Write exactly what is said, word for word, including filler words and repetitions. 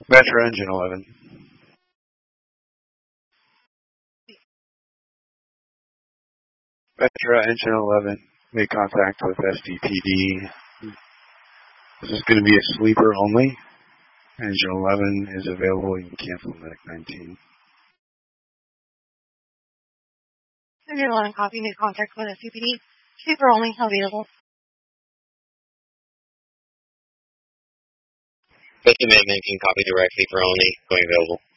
Metro engine eleven. Metro engine eleven. Make contact with S D P D. This is going to be a sleeper only. Engine eleven is available. You can cancel Medic nineteen. Engine eleven, copy. Make contact with S D P D. Sleeper only available. Fifty Meg nineteen, copy direct, sleeper only, going available.